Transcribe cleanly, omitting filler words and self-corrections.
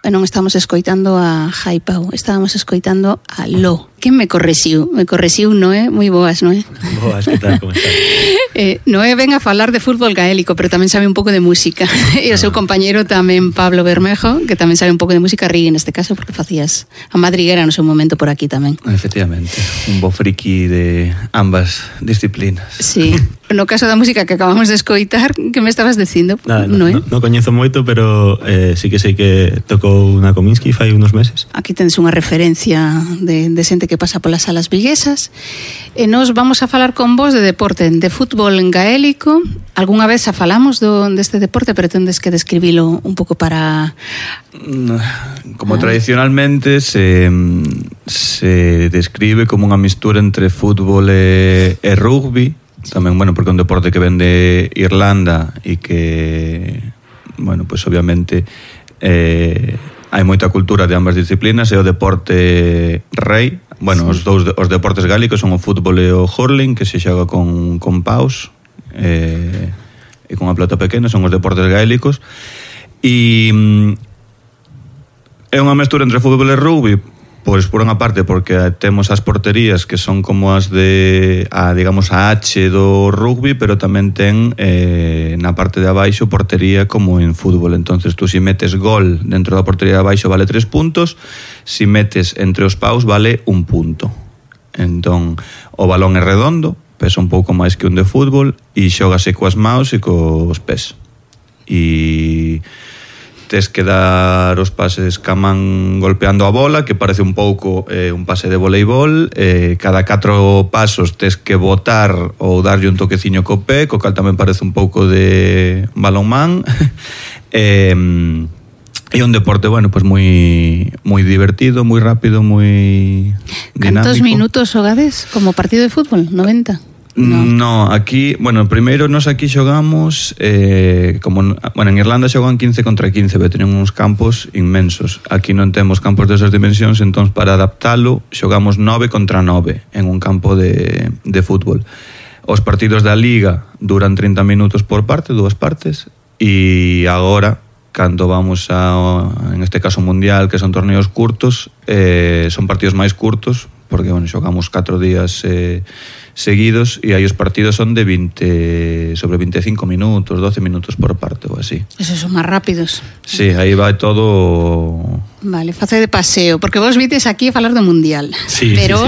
non estamos escoitando a Jaipau, estábamos escoitando a Lo. Quen me correxiu? Me correxiu Noé, moi boas, Noé. Boas, que tal, como estás? Noé ven a falar de fútbol gaélico, pero tamén sabe un pouco de música. E o seu compañeiro tamén, Pablo Bermejo, que tamén sabe un pouco de música reggae neste caso, porque facías a madriguera no seu momento por aquí tamén. Efectivamente, un bo friki de ambas disciplinas. Sí. No caso da música que acabamos de escoitar, que me estabas dicindo? Non coñezo moito, pero sí que sei que tocou na Kominsky fai unos meses. Aquí tenes unha referencia de xente que pasa polas salas viguesas. E nos vamos a falar con vos de deporte, de fútbol gaélico. Algúnha vez xa falamos deste deporte, pero tendes que describilo un pouco para... Como tradicionalmente se describe como unha mistura entre fútbol e rugby. Tamén, bueno, porque é un deporte que ven de Irlanda e que, bueno, pues obviamente hai moita cultura de ambas disciplinas. É o deporte rei. Bueno, sí. Os deportes gálicos son o fútbol e o hurling, que se xoga con paus e con a pelota pequena, son os deportes gaélicos. E é unha mestura entre fútbol e rugby. Pois por unha parte porque temos as porterías que son como as de digamos a H do rugby, pero tamén ten na parte de abaixo portería como en fútbol. Entonces tú si metes gol dentro da portería de abaixo vale 3 puntos, si metes entre os paus vale 1 punto. Entón o balón é redondo, pesa un pouco máis que un de fútbol e xógase coas maus e cos pés. E tes que dar os pases ca man golpeando a bola, que parece un pouco un pase de voleibol. Cada 4 pasos tes que botar ou darlle un toqueciño co pé, co cal tamén parece un pouco de balonmán. É un deporte, bueno, pues moi divertido, moi rápido, moi dinámico. Cantos minutos xogades como partido de fútbol? 90? No, aquí, bueno, primeiro nos aquí xogamos en Irlanda xogan 15 contra 15, pero teñen uns campos inmensos. Aquí non temos campos desas dimensións, entón para adaptalo xogamos 9 contra 9 en un campo de fútbol. Os partidos da Liga duran 30 minutos por parte, 2 partes, e agora, cando vamos en este caso mundial, que son torneos curtos, son partidos máis curtos, porque, bueno, xogamos 4 días seguidos e aí os partidos son de 20 sobre 25 minutos, 12 minutos por parte ou así. Esos son máis rápidos. Sí, aí vai todo. Vale, face de paseo, porque vos vites aquí a falar do mundial. Sí, pero